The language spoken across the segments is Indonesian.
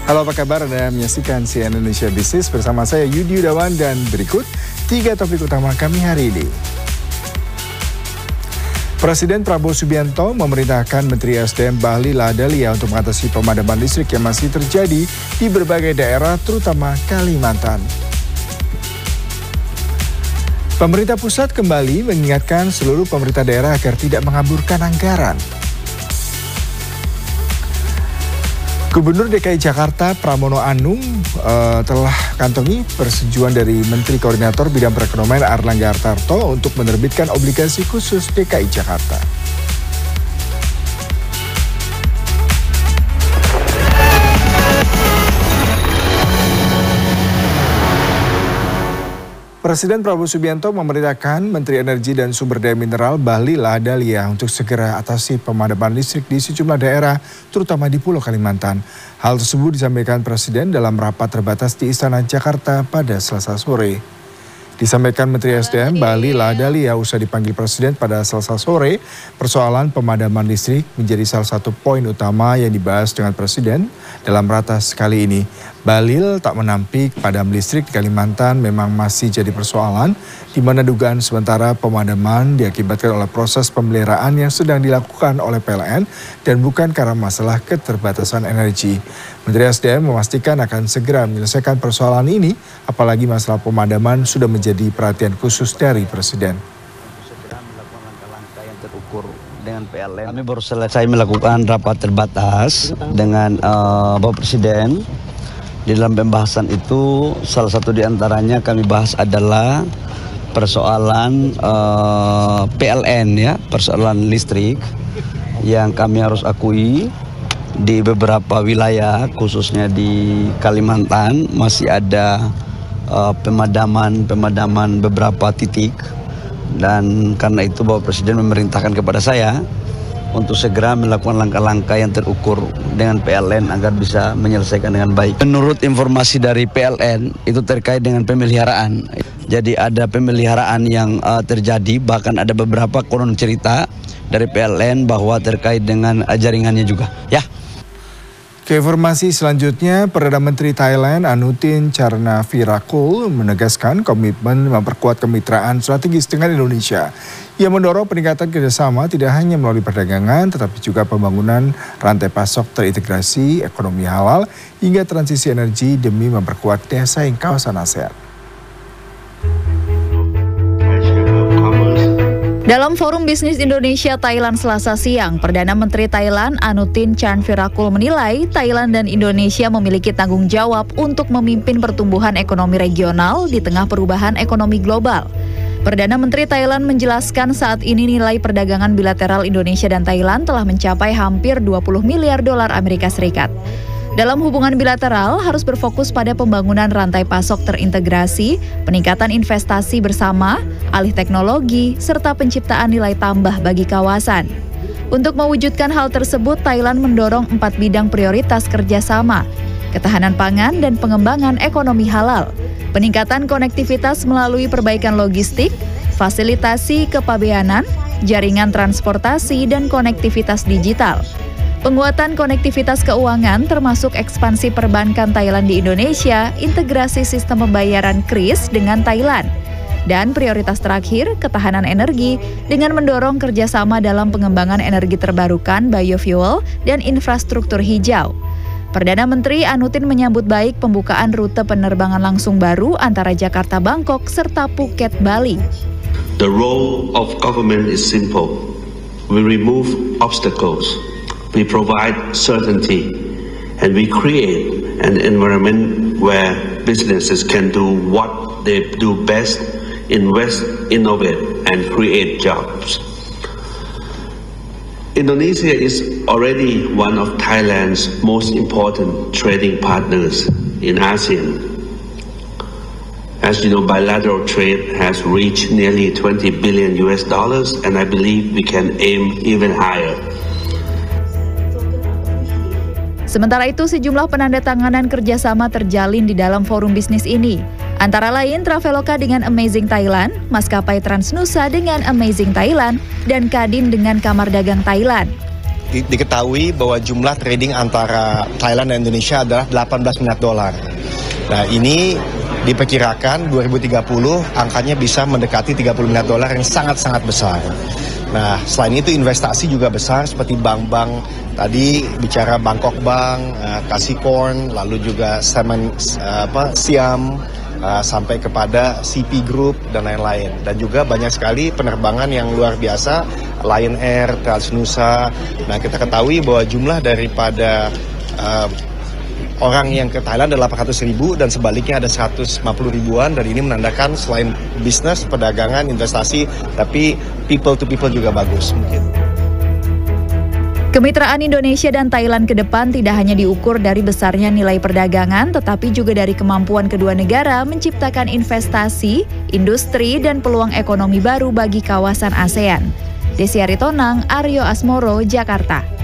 Halo, apa kabar? Anda menyaksikan CNN Indonesia Business bersama saya Yudi Yudawan dan berikut 3 topik utama kami hari ini. Presiden Prabowo Subianto memerintahkan Menteri SDM Bahlil Lahadalia untuk mengatasi pemadaman listrik yang masih terjadi di berbagai daerah terutama Kalimantan. Pemerintah pusat kembali mengingatkan seluruh pemerintah daerah agar tidak mengaburkan anggaran. Gubernur DKI Jakarta Pramono Anung telah kantongi persetujuan dari Menteri Koordinator Bidang Perekonomian Airlangga Hartarto untuk menerbitkan obligasi khusus DKI Jakarta. Presiden Prabowo Subianto memerintahkan Menteri Energi dan Sumber Daya Mineral Bahlil Lahadalia untuk segera atasi pemadaman listrik di sejumlah daerah, terutama di Pulau Kalimantan. Hal tersebut disampaikan Presiden dalam rapat terbatas di Istana Jakarta pada Selasa sore. Disampaikan Menteri SDM Bahlil Lahadalia usai dipanggil Presiden pada Selasa sore, persoalan pemadaman listrik menjadi salah satu poin utama yang dibahas dengan Presiden dalam ratas kali ini. Bahlil tak menampik padam listrik di Kalimantan memang masih jadi persoalan, di mana dugaan sementara pemadaman diakibatkan oleh proses pemeliharaan yang sedang dilakukan oleh PLN dan bukan karena masalah keterbatasan energi. Menteri SDM memastikan akan segera menyelesaikan persoalan ini, apalagi masalah pemadaman sudah menjadi perhatian khusus dari Presiden. Segera melakukan langkah-langkah yang terukur dengan PLN. Kami baru selesai melakukan rapat terbatas dengan Bapak Presiden. Di dalam pembahasan itu salah satu diantaranya kami bahas adalah persoalan PLN ya, persoalan listrik yang kami harus akui di beberapa wilayah khususnya di Kalimantan masih ada pemadaman beberapa titik, dan karena itu Bapak Presiden memerintahkan kepada saya untuk segera melakukan langkah-langkah yang terukur dengan PLN agar bisa menyelesaikan dengan baik. Menurut informasi dari PLN itu terkait dengan pemeliharaan. Jadi ada pemeliharaan yang terjadi, bahkan ada beberapa konon cerita dari PLN bahwa terkait dengan jaringannya juga. Ya. Ke informasi selanjutnya, Perdana Menteri Thailand Anutin Charnvirakul menegaskan komitmen memperkuat kemitraan strategis dengan Indonesia. Ia mendorong peningkatan kerjasama tidak hanya melalui perdagangan, tetapi juga pembangunan rantai pasok terintegrasi, ekonomi halal, hingga transisi energi demi memperkuat daya saing kawasan ASEAN. Dalam Forum Bisnis Indonesia Thailand Selasa siang, Perdana Menteri Thailand Anutin Charnvirakul menilai Thailand dan Indonesia memiliki tanggung jawab untuk memimpin pertumbuhan ekonomi regional di tengah perubahan ekonomi global. Perdana Menteri Thailand menjelaskan saat ini nilai perdagangan bilateral Indonesia dan Thailand telah mencapai hampir 20 miliar dolar Amerika Serikat. Dalam hubungan bilateral harus berfokus pada pembangunan rantai pasok terintegrasi, peningkatan investasi bersama, alih teknologi, serta penciptaan nilai tambah bagi kawasan. Untuk mewujudkan hal tersebut, Thailand mendorong 4 bidang prioritas kerjasama, ketahanan pangan dan pengembangan ekonomi halal, peningkatan konektivitas melalui perbaikan logistik, fasilitasi kepabeanan, jaringan transportasi dan konektivitas digital. Penguatan konektivitas keuangan termasuk ekspansi perbankan Thailand di Indonesia, integrasi sistem pembayaran KRIS dengan Thailand. Dan prioritas terakhir, ketahanan energi dengan mendorong kerjasama dalam pengembangan energi terbarukan, biofuel, dan infrastruktur hijau. Perdana Menteri Anutin menyambut baik pembukaan rute penerbangan langsung baru antara Jakarta Bangkok serta Phuket Bali. The role of government is simple. We remove obstacles. We provide certainty, and we create an environment where businesses can do what they do best, invest, innovate, and create jobs. Indonesia is already one of Thailand's most important trading partners in ASEAN. As you know, bilateral trade has reached nearly $20 billion, and I believe we can aim even higher. Sementara itu, sejumlah penandatanganan kerjasama terjalin di dalam forum bisnis ini. Antara lain Traveloka dengan Amazing Thailand, Maskapai Transnusa dengan Amazing Thailand, dan Kadin dengan Kamar Dagang Thailand. diketahui bahwa jumlah trading antara Thailand dan Indonesia adalah 18 miliar dolar. Nah, ini diperkirakan 2030 angkanya bisa mendekati 30 miliar dolar yang sangat-sangat besar. Nah, selain itu investasi juga besar seperti bank-bank tadi bicara Bangkok Bank, Kasikorn, lalu juga Siam, sampai kepada CP Group dan lain-lain. Dan juga banyak sekali penerbangan yang luar biasa, Lion Air, Transnusa. Nah, kita ketahui bahwa jumlah daripada orang yang ke Thailand ada 800.000 dan sebaliknya ada 150 ribuan, dan ini menandakan selain bisnis, perdagangan, investasi, tapi people to people juga bagus mungkin. Kemitraan Indonesia dan Thailand ke depan tidak hanya diukur dari besarnya nilai perdagangan, tetapi juga dari kemampuan kedua negara menciptakan investasi, industri, dan peluang ekonomi baru bagi kawasan ASEAN. Desi Aritonang, Aryo Asmoro, Jakarta.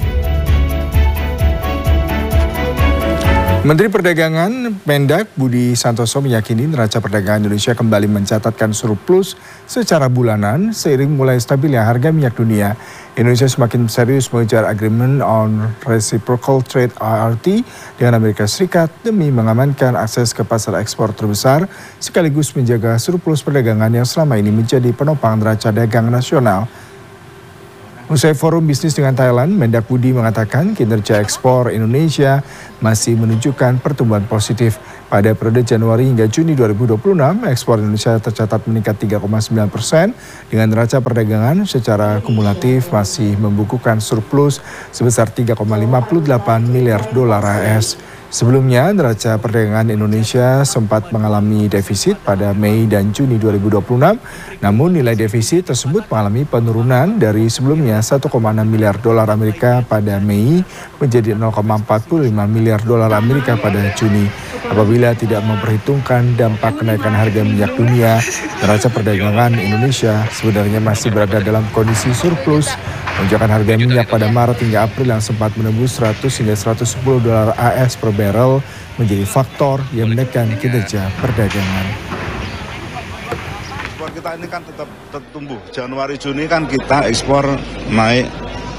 Menteri Perdagangan Mendak Budi Santoso meyakini neraca perdagangan Indonesia kembali mencatatkan surplus secara bulanan seiring mulai stabilnya harga minyak dunia. Indonesia semakin serius mengejar Agreement on Reciprocal Trade (ART) dengan Amerika Serikat demi mengamankan akses ke pasar ekspor terbesar sekaligus menjaga surplus perdagangan yang selama ini menjadi penopang neraca dagang nasional. Usai forum bisnis dengan Thailand, Mendak Budi mengatakan kinerja ekspor Indonesia masih menunjukkan pertumbuhan positif. Pada periode Januari hingga Juni 2026, ekspor Indonesia tercatat meningkat 3,9% dengan neraca perdagangan secara kumulatif masih membukukan surplus sebesar 3,58 miliar dolar AS. Sebelumnya, neraca perdagangan Indonesia sempat mengalami defisit pada Mei dan Juni 2026, namun nilai defisit tersebut mengalami penurunan dari sebelumnya 1,6 miliar dolar Amerika pada Mei menjadi 0,45 miliar dolar Amerika pada Juni. Apabila tidak memperhitungkan dampak kenaikan harga minyak dunia, neraca perdagangan Indonesia sebenarnya masih berada dalam kondisi surplus. Lonjakan harga minyak pada Maret hingga April yang sempat menembus 100 hingga 110 dolar AS per barrel menjadi faktor yang menekan kinerja perdagangan. Ekspor kita ini kan tetap tumbuh. Januari Juni kan kita ekspor naik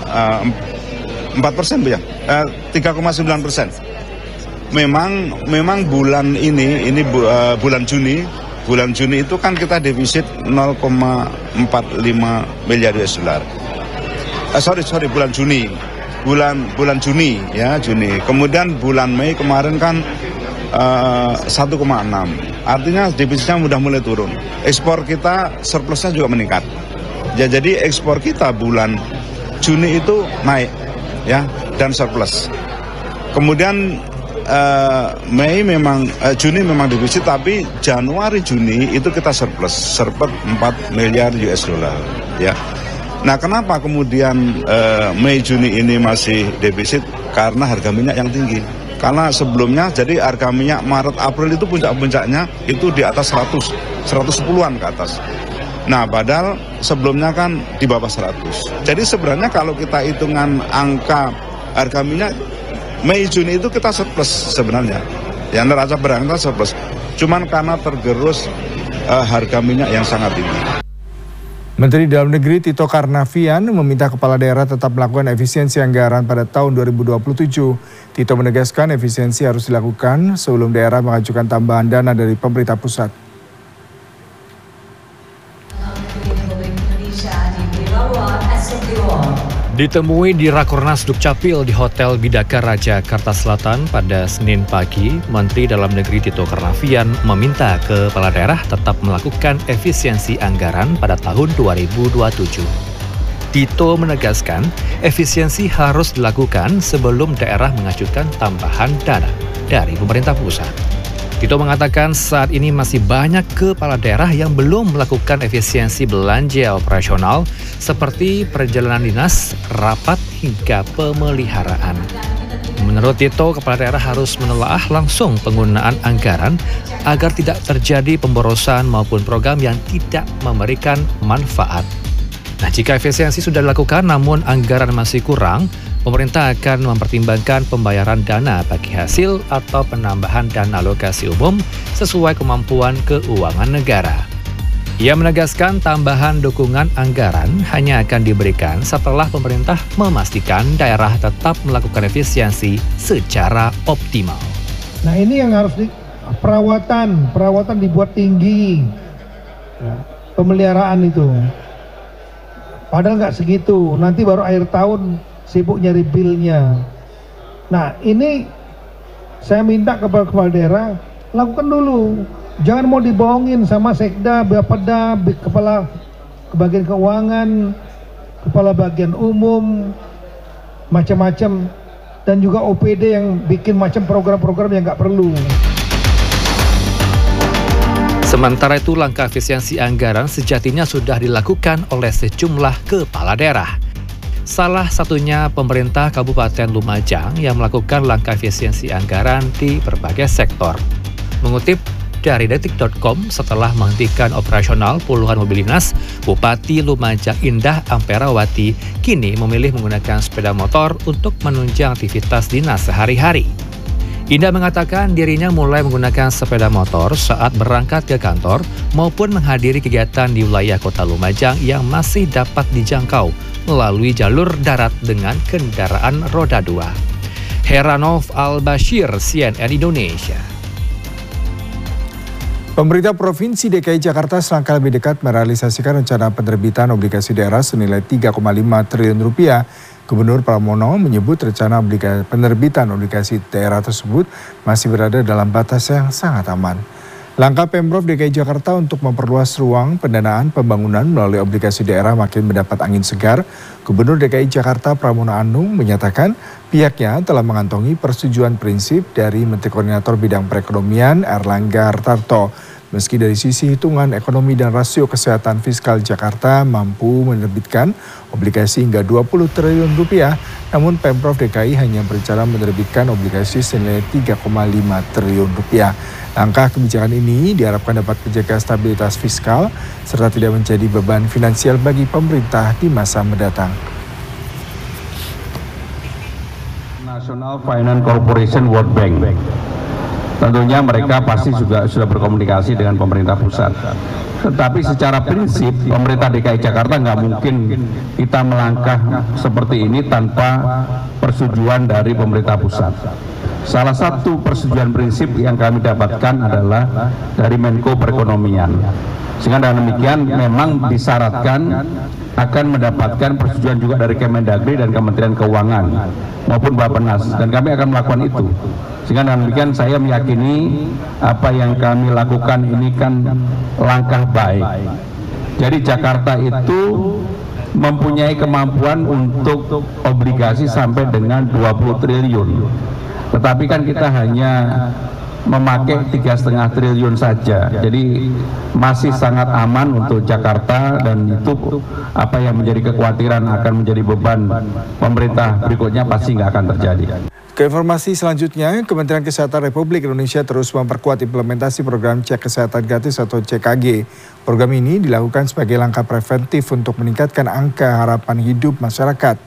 4% ya, 3,9%. Memang bulan ini bulan Juni itu kan kita defisit 0,45 miliar US dollar. Bulan Juni ya, Juni. Kemudian bulan Mei kemarin kan 1,6. Artinya defisitnya sudah mulai turun. Ekspor kita surplusnya juga meningkat. Ya, jadi ekspor kita bulan Juni itu naik ya dan surplus. Kemudian Juni memang defisit, tapi Januari Juni itu kita surplus 4 miliar US dollar ya. Nah, kenapa kemudian Mei Juni ini masih defisit? Karena harga minyak yang tinggi. Karena sebelumnya jadi harga minyak Maret April itu puncak-puncaknya itu di atas 110-an ke atas. Nah, padahal sebelumnya kan di bawah 100. Jadi sebenarnya kalau kita hitungan angka harga minyak Mei Juni itu kita surplus sebenarnya. Yang neraca perdagangan surplus. Cuman karena tergerus harga minyak yang sangat tinggi. Menteri Dalam Negeri Tito Karnavian meminta kepala daerah tetap melakukan efisiensi anggaran pada tahun 2027. Tito menegaskan efisiensi harus dilakukan sebelum daerah mengajukan tambahan dana dari pemerintah pusat. Ditemui di Rakornas Dukcapil di Hotel Bidakara, Jakarta Selatan pada Senin pagi, Menteri Dalam Negeri Tito Karnavian meminta kepala daerah tetap melakukan efisiensi anggaran pada tahun 2027. Tito menegaskan efisiensi harus dilakukan sebelum daerah mengajukan tambahan dana dari pemerintah pusat. Tito mengatakan saat ini masih banyak kepala daerah yang belum melakukan efisiensi belanja operasional seperti perjalanan dinas, rapat, hingga pemeliharaan. Menurut Tito, kepala daerah harus menelaah langsung penggunaan anggaran agar tidak terjadi pemborosan maupun program yang tidak memberikan manfaat. Nah, jika efisiensi sudah dilakukan namun anggaran masih kurang, pemerintah akan mempertimbangkan pembayaran dana bagi hasil atau penambahan dana alokasi umum sesuai kemampuan keuangan negara. Ia menegaskan tambahan dukungan anggaran hanya akan diberikan setelah pemerintah memastikan daerah tetap melakukan efisiensi secara optimal. Nah ini yang harus perawatan dibuat tinggi, pemeliharaan itu. Padahal nggak segitu, nanti baru akhir tahun sibuk nyari bilnya. Nah ini saya minta kepada kepala daerah, lakukan dulu. Jangan mau dibohongin sama sekda, bapeda, kepala bagian keuangan, kepala bagian umum, macam-macam. Dan juga OPD yang bikin macam program-program yang nggak perlu. Sementara itu, langkah efisiensi anggaran sejatinya sudah dilakukan oleh sejumlah kepala daerah. Salah satunya pemerintah Kabupaten Lumajang yang melakukan langkah efisiensi anggaran di berbagai sektor. Mengutip dari detik.com, setelah menghentikan operasional puluhan mobil dinas, Bupati Lumajang Indah Amperawati kini memilih menggunakan sepeda motor untuk menunjang aktivitas dinas sehari-hari. Indah mengatakan dirinya mulai menggunakan sepeda motor saat berangkat ke kantor maupun menghadiri kegiatan di wilayah Kota Lumajang yang masih dapat dijangkau melalui jalur darat dengan kendaraan roda 2. Heranov Al-Bashir, CNN Indonesia. Pemerintah Provinsi DKI Jakarta selangkah lebih dekat merealisasikan rencana penerbitan obligasi daerah senilai 3,5 triliun rupiah. Gubernur Pramono menyebut rencana penerbitan obligasi daerah tersebut masih berada dalam batas yang sangat aman. Langkah Pemprov DKI Jakarta untuk memperluas ruang pendanaan pembangunan melalui obligasi daerah makin mendapat angin segar. Gubernur DKI Jakarta Pramono Anung menyatakan pihaknya telah mengantongi persetujuan prinsip dari Menteri Koordinator Bidang Perekonomian Erlangga Hartarto. Meski dari sisi hitungan ekonomi dan rasio kesehatan fiskal Jakarta mampu menerbitkan obligasi hingga 20 triliun rupiah, namun Pemprov DKI hanya berencana menerbitkan obligasi senilai 3,5 triliun rupiah. Langkah kebijakan ini diharapkan dapat menjaga stabilitas fiskal serta tidak menjadi beban finansial bagi pemerintah di masa mendatang. National Finance Corporation World Bank. Tentunya mereka pasti juga sudah berkomunikasi dengan pemerintah pusat. Tetapi secara prinsip pemerintah DKI Jakarta nggak mungkin kita melangkah seperti ini tanpa persetujuan dari pemerintah pusat. Salah satu persetujuan prinsip yang kami dapatkan adalah dari Menko Perekonomian. Sehingga dengan demikian memang disyaratkan akan mendapatkan persetujuan juga dari Kemendagri dan Kementerian Keuangan maupun Bappenas, dan kami akan melakukan itu. Sehingga dengan demikian saya meyakini apa yang kami lakukan ini kan langkah baik. Jadi Jakarta itu mempunyai kemampuan untuk obligasi sampai dengan 20 triliun. Tetapi kan kita hanya memakai 3,5 triliun saja. Jadi masih sangat aman untuk Jakarta, dan itu apa yang menjadi kekhawatiran akan menjadi beban pemerintah berikutnya pasti nggak akan terjadi. Ke informasi selanjutnya, Kementerian Kesehatan Republik Indonesia terus memperkuat implementasi program Cek Kesehatan Gratis atau CKG. Program ini dilakukan sebagai langkah preventif untuk meningkatkan angka harapan hidup masyarakat.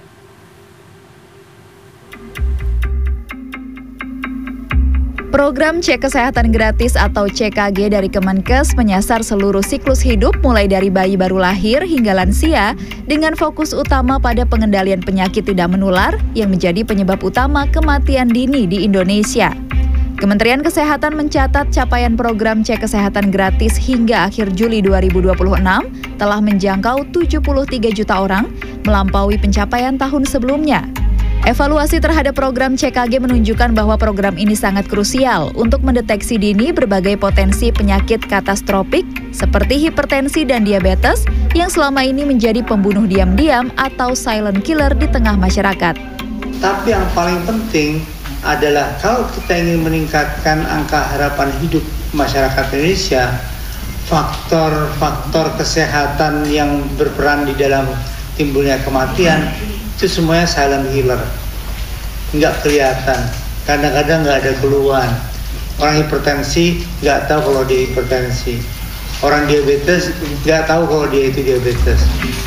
Program Cek Kesehatan Gratis atau CKG dari Kemenkes menyasar seluruh siklus hidup mulai dari bayi baru lahir hingga lansia dengan fokus utama pada pengendalian penyakit tidak menular yang menjadi penyebab utama kematian dini di Indonesia. Kementerian Kesehatan mencatat capaian program Cek Kesehatan Gratis hingga akhir Juli 2026 telah menjangkau 73 juta orang, melampaui pencapaian tahun sebelumnya. Evaluasi terhadap program CKG menunjukkan bahwa program ini sangat krusial untuk mendeteksi dini berbagai potensi penyakit katastropik seperti hipertensi dan diabetes yang selama ini menjadi pembunuh diam-diam atau silent killer di tengah masyarakat. Tapi yang paling penting adalah kalau kita ingin meningkatkan angka harapan hidup masyarakat Indonesia, faktor-faktor kesehatan yang berperan di dalam timbulnya kematian itu semuanya silent killer, nggak kelihatan, kadang-kadang nggak ada keluhan. Orang hipertensi nggak tahu kalau dia hipertensi, orang diabetes nggak tahu kalau dia itu diabetes.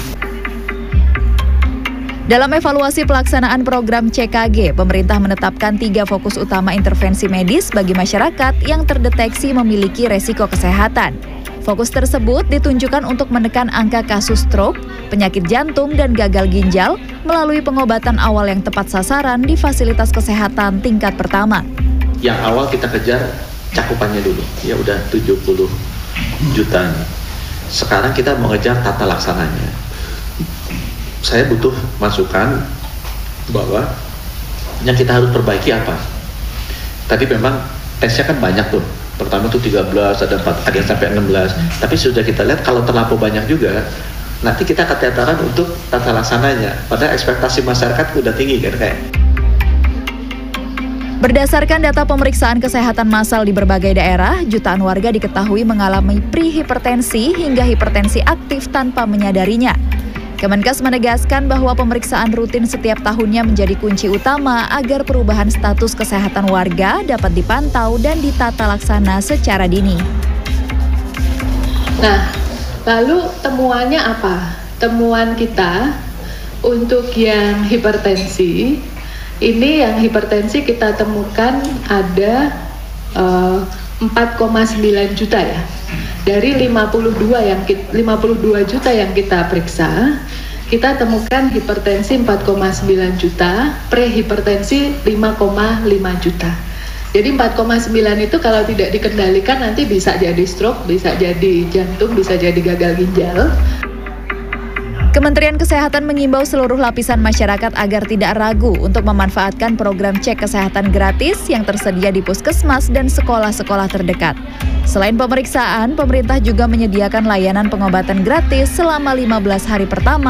Dalam evaluasi pelaksanaan program CKG, pemerintah menetapkan 3 fokus utama intervensi medis bagi masyarakat yang terdeteksi memiliki resiko kesehatan. Fokus tersebut ditunjukkan untuk menekan angka kasus stroke, penyakit jantung, dan gagal ginjal melalui pengobatan awal yang tepat sasaran di fasilitas kesehatan tingkat pertama. Yang awal kita kejar cakupannya dulu, ya udah 70 juta. Sekarang kita mengejar tata laksananya. Saya butuh masukan bahwa yang kita harus perbaiki apa. Tadi memang tesnya kan banyak tuh. Pertama tuh 13, ada yang sampai 16. Tapi sudah kita lihat kalau terlampau banyak juga, nanti kita keteteran untuk tata laksananya. Padahal ekspektasi masyarakat udah tinggi kan kayak. Berdasarkan data pemeriksaan kesehatan massal di berbagai daerah, jutaan warga diketahui mengalami prehipertensi hingga hipertensi aktif tanpa menyadarinya. Kemenkes menegaskan bahwa pemeriksaan rutin setiap tahunnya menjadi kunci utama agar perubahan status kesehatan warga dapat dipantau dan ditata laksana secara dini. Nah, lalu temuannya apa? Temuan kita untuk yang hipertensi, ini yang hipertensi kita temukan ada 4,9 juta ya. Dari 52 juta yang kita periksa, kita temukan hipertensi 4,9 juta, prehipertensi 5,5 juta. Jadi 4,9 itu kalau tidak dikendalikan nanti bisa jadi stroke, bisa jadi jantung, bisa jadi gagal ginjal. Kementerian Kesehatan mengimbau seluruh lapisan masyarakat agar tidak ragu untuk memanfaatkan program cek kesehatan gratis yang tersedia di puskesmas dan sekolah-sekolah terdekat. Selain pemeriksaan, pemerintah juga menyediakan layanan pengobatan gratis selama 15 hari pertama